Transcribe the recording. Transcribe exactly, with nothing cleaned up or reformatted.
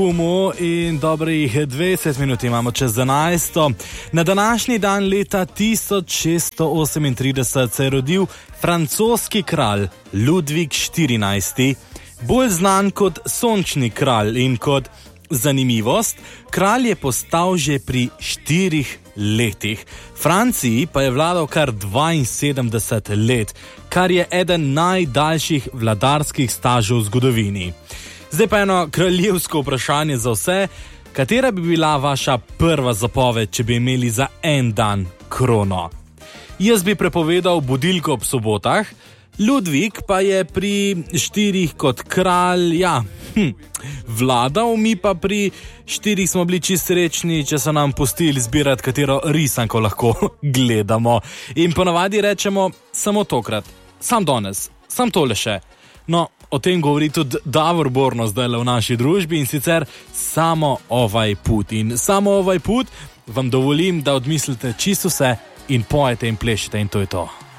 In dobrih dvajset minut imamo čez enajsto. Na današnji dan leta tisoč šeststo osemintrideset se je rodil francoski kralj Ludvik štirinajsti, bolj znan kot sončni kralj, in kot zanimivost, kralj je postal že pri štirih letih. Franciji pa je vladal kar dvainsedemdeset let, kar je eden najdaljših vladarskih stažev v zgodovini. Zdaj pa eno kraljevsko vprašanje za vse. Katera bi bila vaša prva zapoved, če bi imeli za en dan krono? Jaz bi prepovedal budilko ob sobotah, Ludvik pa je pri štirih kot kralj, ja, hm, vladal, mi pa pri štirih smo bili čist srečni, če so nam pustili zbirati, katero risanko lahko gledamo. In ponavadi rečemo samo tokrat, sam danes, sam tole še. No, o tem govori tudi Davor Borno zdaj v naši družbi, in sicer samo ovaj put. In samo ovaj put vam dovolim, da odmislite čisto vse in pojete in plešete, in to je to.